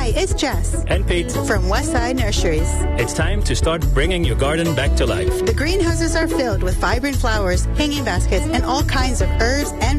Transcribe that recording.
it's Jess. And Pete. From Westside Nurseries. It's time to start bringing your garden back to life. The greenhouses are filled with vibrant flowers, hanging baskets, and all kinds of herbs and